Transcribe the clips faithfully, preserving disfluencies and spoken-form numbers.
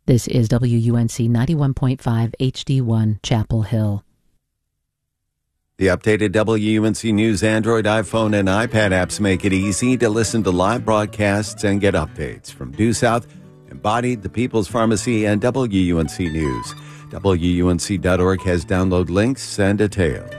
This is W U N C ninety-one point five H D one, Chapel Hill. The updated W U N C News Android, iPhone, and iPad apps make it easy to listen to live broadcasts and get updates from Due South, Embodied, The People's Pharmacy, and W U N C News. W U N C dot org has download links and details.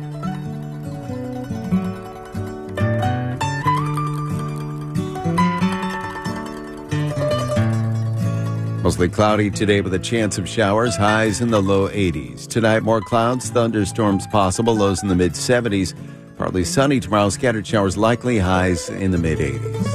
Mostly cloudy today with a chance of showers, highs in the low eighties. Tonight, more clouds, thunderstorms possible, lows in the mid seventies. Partly sunny tomorrow, scattered showers likely, highs in the mid eighties.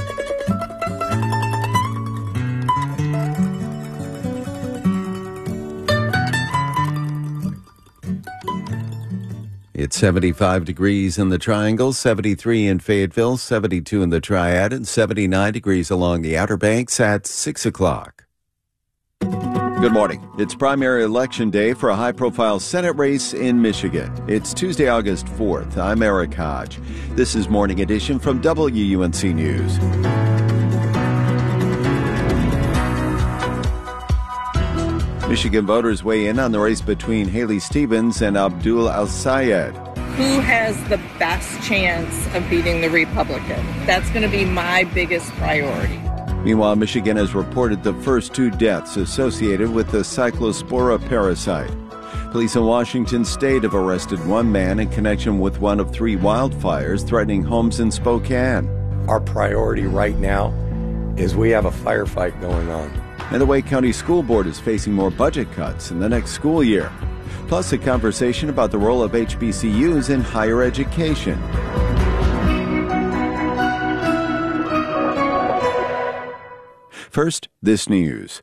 It's seventy-five degrees in the Triangle, seventy-three in Fayetteville, seventy-two in the Triad, and seventy-nine degrees along the Outer Banks at six o'clock. Good morning. It's primary election day for a high-profile Senate race in Michigan. It's Tuesday, August fourth. I'm Eric Hodge. This is Morning Edition from W U N C News. Michigan voters weigh in on the race between Haley Stevens and Abdul El-Sayed. Who has the best chance of beating the Republican? That's going to be my biggest priority. Meanwhile, Michigan has reported the first two deaths associated with the Cyclospora parasite. Police in Washington state have arrested one man in connection with one of three wildfires threatening homes in Spokane. Our priority right now is we have a firefight going on. And the Wake County School Board is facing more budget cuts in the next school year. Plus, a conversation about the role of H B C Us in higher education. First, this news.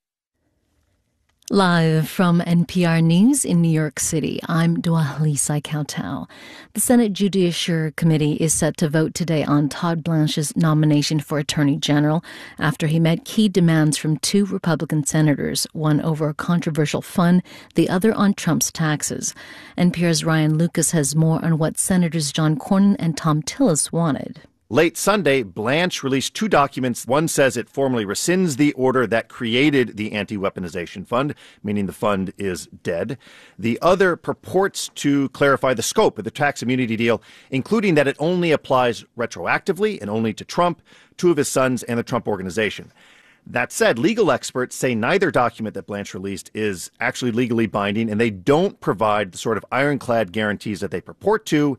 Live from N P R News in New York City, I'm Dua Lisa Kautau. The Senate Judiciary Committee is set to vote today on Todd Blanche's nomination for Attorney General after he met key demands from two Republican senators, one over a controversial fund, the other on Trump's taxes. N P R's Ryan Lucas has more on what Senators John Cornyn and Thom Tillis wanted. Late Sunday, Blanche released two documents. One says it formally rescinds the order that created the Anti-Weaponization Fund, meaning the fund is dead. The other purports to clarify the scope of the tax immunity deal, including that it only applies retroactively and only to Trump, two of his sons, and the Trump Organization. That said, legal experts say neither document that Blanche released is actually legally binding, and they don't provide the sort of ironclad guarantees that they purport to.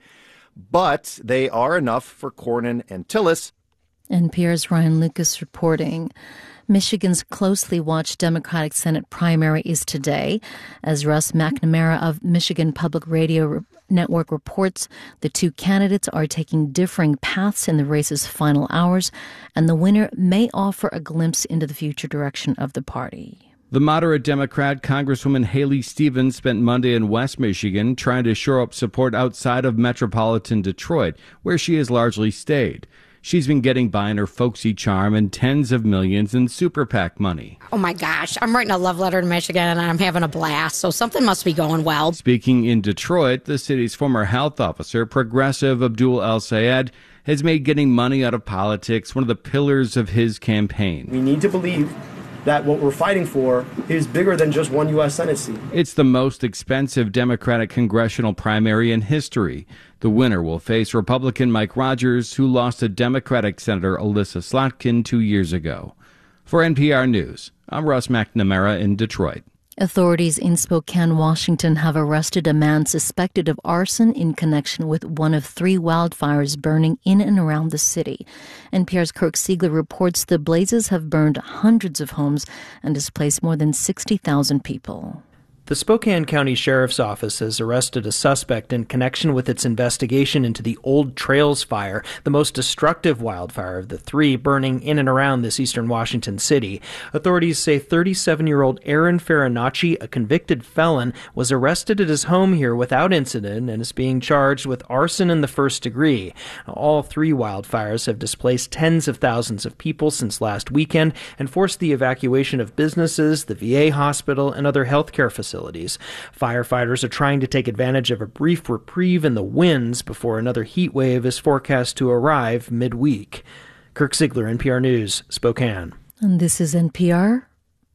But they are enough for Cornyn and Tillis. N P R's Ryan Lucas reporting. Michigan's closely watched Democratic Senate primary is today. As Russ McNamara of Michigan Public Radio Network reports, the two candidates are taking differing paths in the race's final hours, and the winner may offer a glimpse into the future direction of the party. The moderate Democrat Congresswoman Haley Stevens spent Monday in West Michigan trying to shore up support outside of metropolitan Detroit, where she has largely stayed. She's been getting by on her folksy charm and tens of millions in super PAC money. Oh my gosh, I'm writing a love letter to Michigan and I'm having a blast, so something must be going well. Speaking in Detroit, the city's former health officer, progressive Abdul El-Sayed, has made getting money out of politics one of the pillars of his campaign. We need to believe that what we're fighting for is bigger than just one U S Senate seat. It's the most expensive Democratic congressional primary in history. The winner will face Republican Mike Rogers, who lost to Democratic Senator Alyssa Slotkin two years ago. For N P R News, I'm Russ McNamara in Detroit. Authorities in Spokane, Washington have arrested a man suspected of arson in connection with one of three wildfires burning in and around the city. N P R's Kirk Siegler reports the blazes have burned hundreds of homes and displaced more than sixty thousand people. The Spokane County Sheriff's Office has arrested a suspect in connection with its investigation into the Old Trails fire, the most destructive wildfire of the three burning in and around this eastern Washington city. Authorities say thirty-seven-year-old Aaron Farinacci, a convicted felon, was arrested at his home here without incident and is being charged with arson in the first degree. All three wildfires have displaced tens of thousands of people since last weekend and forced the evacuation of businesses, the V A hospital, and other healthcare facilities. Firefighters are trying to take advantage of a brief reprieve in the winds before another heat wave is forecast to arrive midweek. Kirk Siegler, N P R News, Spokane. And this is N P R.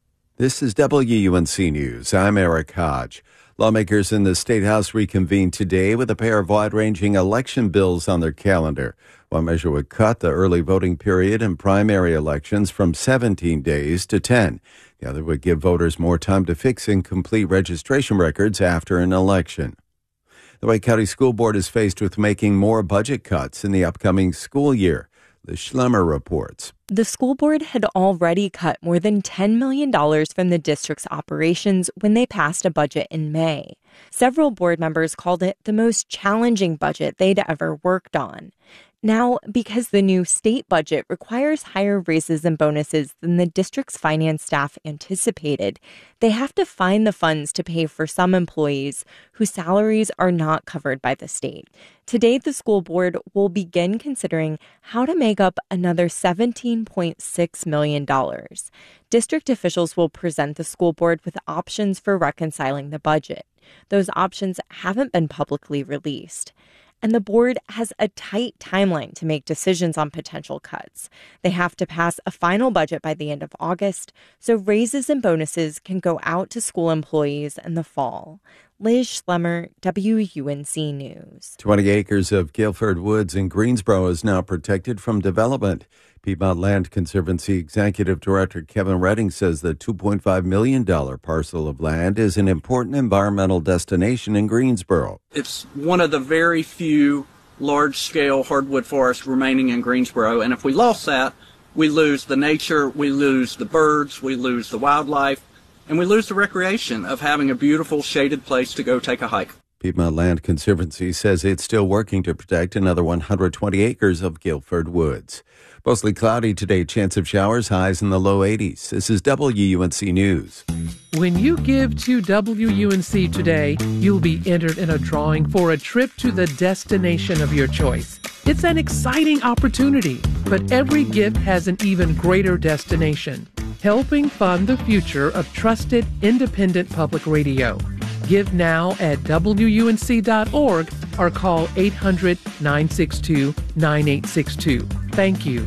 This is W U N C News. I'm Eric Hodge. Lawmakers in the State House reconvened today with a pair of wide-ranging election bills on their calendar. One measure would cut the early voting period in primary elections from seventeen days to ten. The other would give voters more time to fix incomplete registration records after an election. The Wake County School Board is faced with making more budget cuts in the upcoming school year. Liz Schlemmer reports. The school board had already cut more than ten million dollars from the district's operations when they passed a budget in May. Several board members called it the most challenging budget they'd ever worked on. Now, because the new state budget requires higher raises and bonuses than the district's finance staff anticipated, they have to find the funds to pay for some employees whose salaries are not covered by the state. Today, the school board will begin considering how to make up another seventeen point six million dollars. District officials will present the school board with options for reconciling the budget. Those options haven't been publicly released. And the board has a tight timeline to make decisions on potential cuts. They have to pass a final budget by the end of August, so raises and bonuses can go out to school employees in the fall. Liz Schlemmer, W U N C News. twenty acres of Guilford Woods in Greensboro is now protected from development. Piedmont Land Conservancy Executive Director Kevin Redding says the two point five million dollars parcel of land is an important environmental destination in Greensboro. It's one of the very few large-scale hardwood forests remaining in Greensboro, and if we lost that, we lose the nature, we lose the birds, we lose the wildlife, and we lose the recreation of having a beautiful shaded place to go take a hike. Piedmont Land Conservancy says it's still working to protect another one hundred twenty acres of Guilford Woods. Mostly cloudy today, chance of showers, highs in the low eighties. This is W U N C News. When you give to W U N C today, you'll be entered in a drawing for a trip to the destination of your choice. It's an exciting opportunity, but every gift has an even greater destination, helping fund the future of trusted, independent public radio. Give now at W U N C dot org or call eight hundred, nine six two, nine eight six two. Thank you.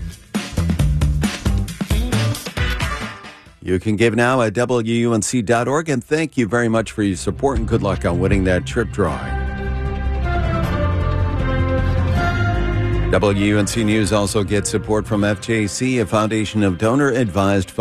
You can give now at W U N C dot org, and thank you very much for your support and good luck on winning that trip drawing. W U N C News also gets support from F J C, a foundation of donor-advised